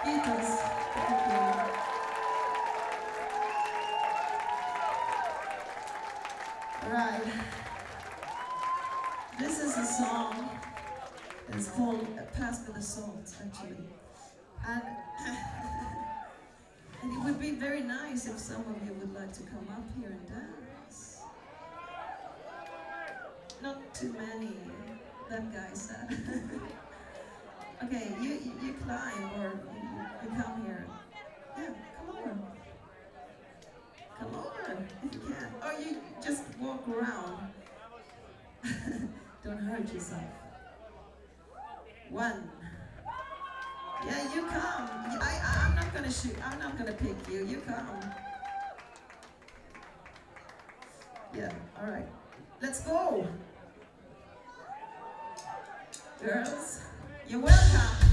Beatles. Thank you. Right. This is a song. It's called Pass Me the Salt, actually. And, and it would be very nice if some of you would like to come up here and dance. Not too many, that guy said. Okay, you climb or you come here. Yeah, come over. Come over if you can. Or you just walk around. Don't hurt yourself. One. Yeah, you come. I'm not gonna shoot. I'm not gonna pick you. You come. Yeah, all right. Let's go. Girls, you're welcome.